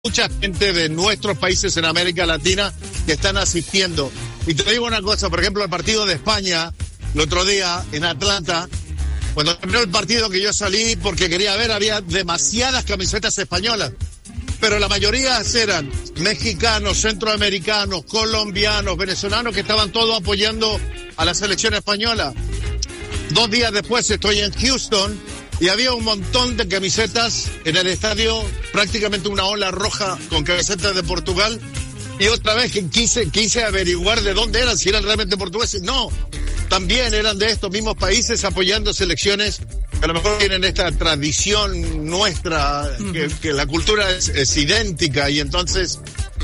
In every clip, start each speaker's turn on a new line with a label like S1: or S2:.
S1: mucha gente de nuestros países en América Latina que están asistiendo. Y te digo una cosa, por ejemplo, el partido de España, el otro día en Atlanta, cuando terminó el partido que yo salí porque quería ver, había demasiadas camisetas españolas. Pero la mayoría eran mexicanos, centroamericanos, colombianos, venezolanos, que estaban todos apoyando a la selección española. 2 días después estoy en Houston y había un montón de camisetas en el estadio, prácticamente una ola roja con camisetas de Portugal. Y otra vez que quise averiguar de dónde eran, si eran realmente portugueses. No, también eran de estos mismos países apoyando selecciones que a lo mejor tienen esta tradición nuestra, que la cultura es idéntica, y entonces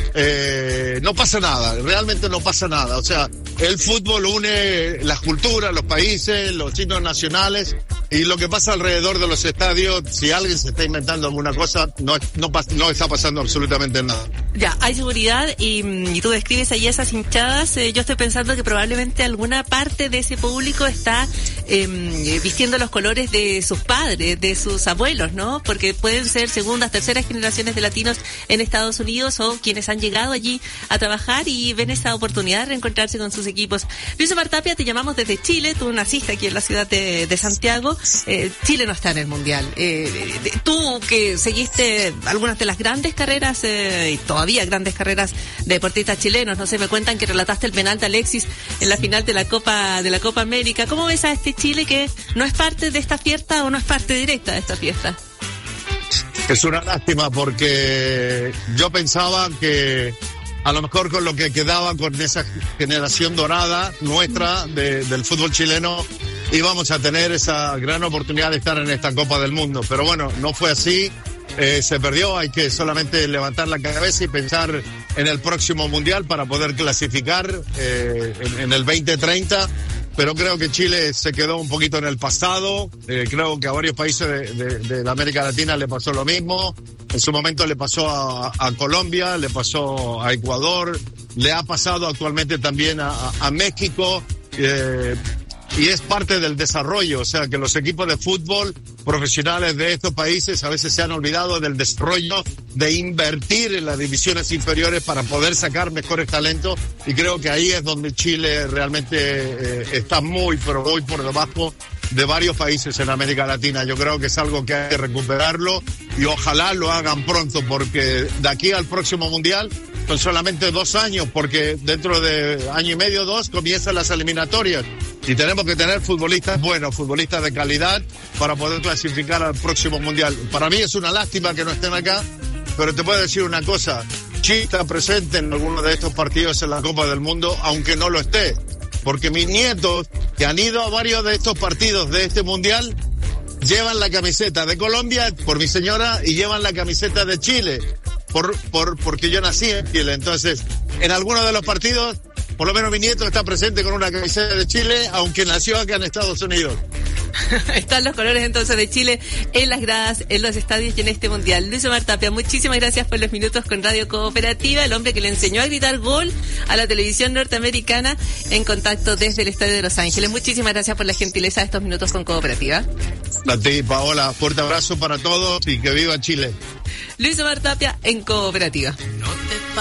S1: no pasa nada, realmente no pasa nada. O sea, el fútbol une las culturas, los países, los signos nacionales, y lo que pasa alrededor de los estadios, si alguien se está inventando alguna cosa, no está pasando absolutamente nada.
S2: Ya, hay seguridad y tú describes ahí esas hinchadas. Yo estoy pensando que probablemente alguna parte de ese público está vistiendo los colores de sus padres, de sus abuelos, ¿no? Porque pueden ser segundas, terceras generaciones de latinos en Estados Unidos o quienes han llegado allí a trabajar y ven esa oportunidad de reencontrarse con sus equipos. Luis Omar Tapia, te llamamos desde Chile. Tú naciste aquí en la ciudad de Santiago. Chile no está en el Mundial. Tú que seguiste algunas de las grandes carreras y todavía grandes carreras de deportistas chilenos, no sé, me cuentan que relataste el penal de Alexis en la final de la Copa América. ¿Cómo ves a este Chile que no es parte de esta fiesta o no es parte directa de esta fiesta?
S1: Es una lástima porque yo pensaba que a lo mejor con lo que quedaba con esa generación dorada nuestra del fútbol chileno íbamos a tener esa gran oportunidad de estar en esta Copa del Mundo. Pero bueno, no fue así. Se perdió, hay que solamente levantar la cabeza y pensar en el próximo Mundial para poder clasificar en el 2030, pero creo que Chile se quedó un poquito en el pasado. Creo que a varios países de la América Latina le pasó lo mismo. En su momento le pasó a Colombia, le pasó a Ecuador, le ha pasado actualmente también a México. Y es parte del desarrollo, o sea que los equipos de fútbol profesionales de estos países a veces se han olvidado del desarrollo, de invertir en las divisiones inferiores para poder sacar mejores talentos, y creo que ahí es donde Chile realmente está muy, pero muy por debajo de varios países en América Latina. Yo creo que es algo que hay que recuperarlo y ojalá lo hagan pronto, porque de aquí al próximo Mundial son solamente 2 años, porque dentro de año y medio, 2, comienzan las eliminatorias. Y tenemos que tener futbolistas buenos, futbolistas de calidad para poder clasificar al próximo Mundial. Para mí es una lástima que no estén acá, pero te puedo decir una cosa. Chile está presente en algunos de estos partidos en la Copa del Mundo, aunque no lo esté. Porque mis nietos, que han ido a varios de estos partidos de este Mundial, llevan la camiseta de Colombia por mi señora y llevan la camiseta de Chile porque yo nací en Chile. Entonces, en algunos de los partidos, por lo menos mi nieto está presente con una camiseta de Chile, aunque nació acá en Estados Unidos.
S2: Están los colores entonces de Chile en las gradas, en los estadios y en este Mundial. Luis Omar Tapia, muchísimas gracias por los minutos con Radio Cooperativa, el hombre que le enseñó a gritar gol a la televisión norteamericana, en contacto desde el Estadio de Los Ángeles. Muchísimas gracias por la gentileza de estos minutos con Cooperativa.
S1: A ti, Paola, fuerte abrazo para todos y que viva Chile.
S2: Luis Omar Tapia en Cooperativa.